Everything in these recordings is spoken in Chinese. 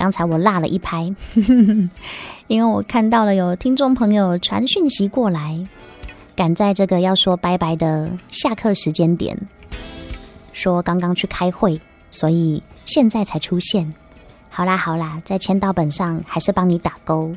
刚才我落了一拍因为我看到了有听众朋友传讯息过来，赶在这个要说拜拜的下课时间点，说刚刚去开会，所以现在才出现。好啦，在签到本上还是帮你打勾。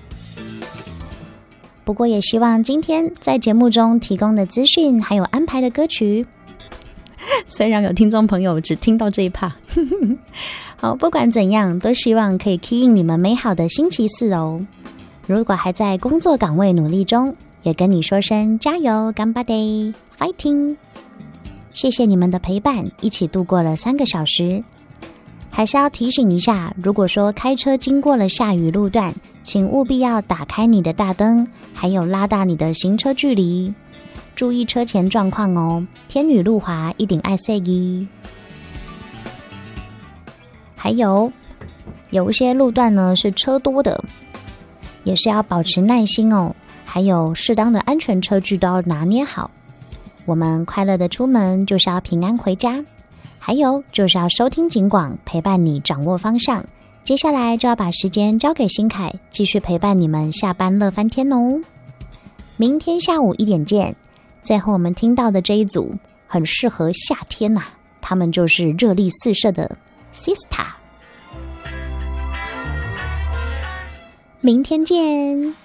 不过也希望今天在节目中提供的资讯还有安排的歌曲，虽然有听众朋友只听到这一 part 好，不管怎样都希望可以 key in 你们美好的星期四哦。如果还在工作岗位努力中，也跟你说声加油，干巴爹 fighting。 谢谢你们的陪伴，一起度过了3个小时。还是要提醒一下，如果说开车经过了下雨路段，请务必要打开你的大灯，还有拉大你的行车距离，注意车前状况哦。天雨路滑，一定爱塞机。还有一些路段呢是车多的，也是要保持耐心哦，还有适当的安全车距都要拿捏好。我们快乐的出门，就是要平安回家。还有就是要收听警广，陪伴你掌握方向。接下来就要把时间交给新凯，继续陪伴你们下班乐翻天哦。明天下午1点见。最后我们听到的这一组很适合夏天啊，他们就是热力四射的 Sista。明天见。